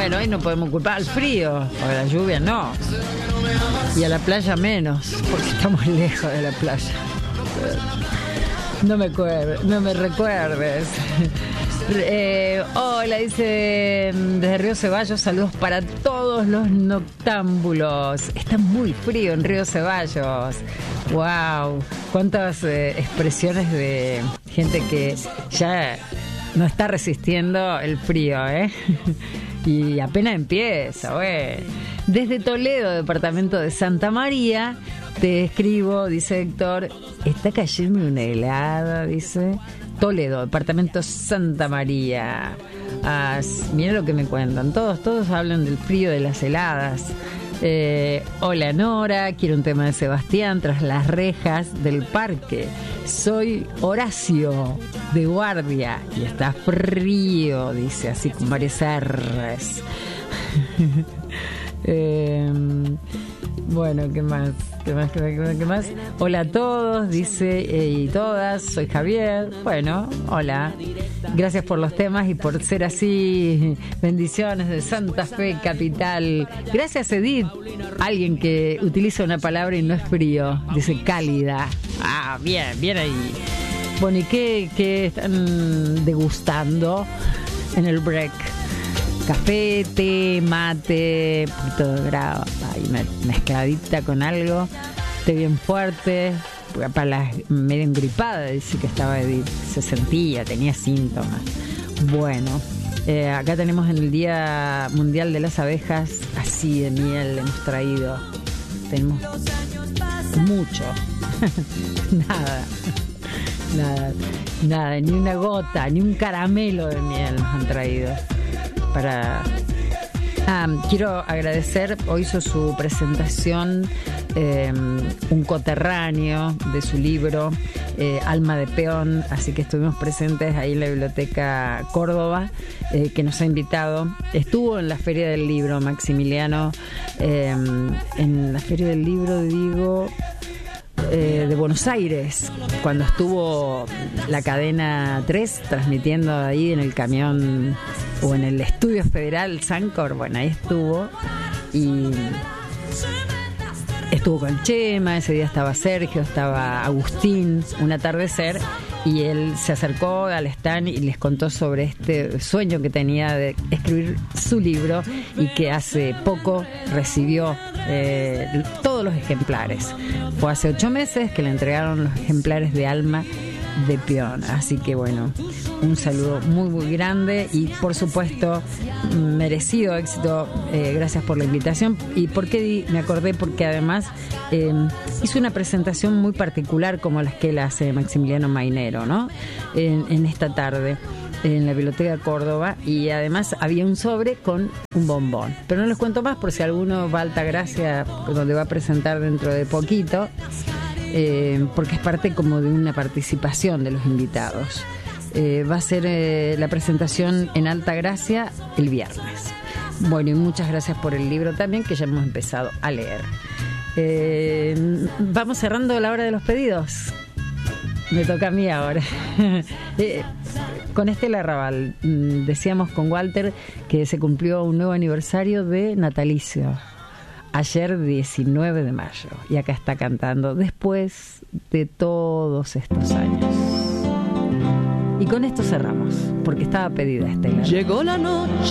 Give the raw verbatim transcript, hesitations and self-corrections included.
Bueno, hoy no podemos culpar al frío, o a la lluvia no. Y a la playa menos, porque estamos lejos de la playa. No me, acuer- no me recuerdes. Eh, hola, dice desde Río Ceballos, saludos para todos los noctámbulos. Está muy frío en Río Ceballos. Wow, cuántas eh, expresiones de gente que ya no está resistiendo el frío, ¿eh? Y apenas empieza, güey. Desde Toledo, departamento de Santa María, te escribo, dice Héctor, está cayendo una helada, dice. Toledo, departamento Santa María. Ah, mira lo que me cuentan. Todos, todos hablan del frío, de las heladas. Eh, hola Nora, quiero un tema de Sebastián, Tras las rejas del parque. Soy Horacio, de guardia, y está frío, dice, así con varias R's. eh, bueno, ¿qué más? ¿Qué más? ¿Qué más? ¿Qué más? Hola a todos, dice, eh, y todas, soy Javier. Bueno, hola. Gracias por los temas y por ser así. Bendiciones de Santa Fe, capital. Gracias, Edith. Alguien que utiliza una palabra y no es frío. Dice cálida. Ah, bien, bien ahí. Bueno, ¿y qué, qué están degustando en el break? Café, té, mate, un poquito de grado, ahí mezcladita con algo, té bien fuerte, para la medio engripada, dice que estaba Edith, se sentía, tenía síntomas. Bueno, eh, acá tenemos en el Día Mundial de las Abejas, así de miel hemos traído, tenemos mucho, nada, nada, nada, ni una gota, ni un caramelo de miel nos han traído. Para ah, quiero agradecer, hoy hizo su presentación eh, un coterráneo de su libro eh, Alma de Peón, así que estuvimos presentes ahí en la Biblioteca Córdoba, eh, que nos ha invitado. Estuvo en la Feria del Libro Maximiliano, eh, en la Feria del Libro, digo, Eh, de Buenos Aires, cuando estuvo la cadena tres transmitiendo ahí en el camión o en el Estudio Federal Sancor. Bueno, ahí estuvo y estuvo con Chema, ese día estaba Sergio, estaba Agustín, un atardecer, y él se acercó al stand y les contó sobre este sueño que tenía de escribir su libro y que hace poco recibió eh, todos los ejemplares. Fue hace ocho meses que le entregaron los ejemplares de Alma de Peón. Así que bueno, un saludo muy muy grande y por supuesto merecido éxito. Eh, gracias por la invitación. ¿Y por qué di, me acordé? Porque además eh, hizo una presentación muy particular como las que él hace Maximiliano Mainero, ¿no? En, en esta tarde en la Biblioteca Córdoba, y además había un sobre con un bombón, pero no les cuento más por si alguno va a Altagracia, donde va a presentar dentro de poquito, eh, porque es parte como de una participación de los invitados. Eh, va a ser eh, la presentación en Altagracia el viernes. Bueno, y muchas gracias por el libro también, que ya hemos empezado a leer. Eh, vamos cerrando la hora de los pedidos. Me toca a mí ahora. eh, con Estela Raval, decíamos con Walter que se cumplió un nuevo aniversario de natalicio. Ayer diecinueve de mayo. Y acá está cantando Después de todos estos años. Y con esto cerramos, porque estaba pedida Estela. Llegó la noche